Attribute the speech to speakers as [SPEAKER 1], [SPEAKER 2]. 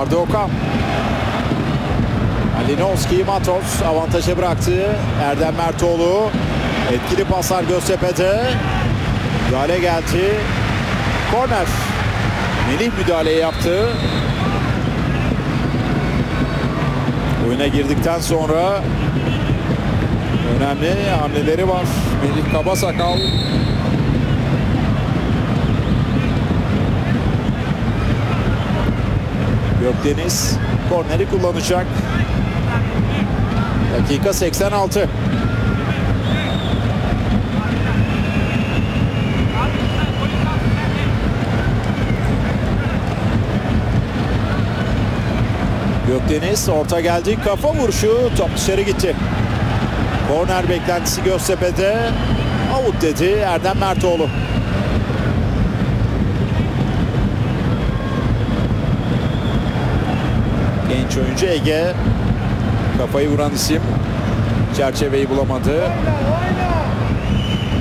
[SPEAKER 1] Arda Okan. Malinowski, Matos avantaja bıraktı. Erdem Mertoğlu. Etkili paslar Göztepe'de. Müdahale geldi. Korner. Melih müdahaleyi yaptı. Oyuna girdikten sonra önemli hamleleri var Melih Kabasakal. Gökdeniz korneri kullanacak. Dakika 86. Gökdeniz orta geldi. Kafa vuruşu. Top dışarı gitti. Korner beklentisi Göztepe'de. Out dedi Erdem Mertoğlu. Genç oyuncu Ege. Kafayı vuran isim. Çerçeveyi bulamadı.